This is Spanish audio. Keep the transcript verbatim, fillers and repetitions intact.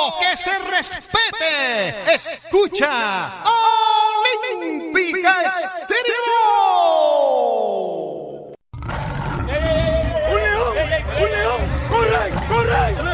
¡Que se respete! Escucha Olímpica Estéreo. ¡Un león! ¡Un león! ¡Corre! ¡Corre!